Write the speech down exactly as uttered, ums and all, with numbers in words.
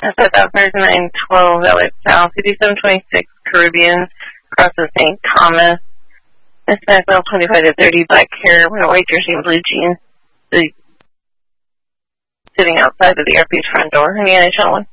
That's at that first nine twelve, L A South, fifty-seven twenty-six Caribbean, crosses Saint Thomas. Miss Maxwell, twenty-five to thirty, black hair, white jersey and blue jeans. The, sitting outside of the airpiece front door. Any additional one?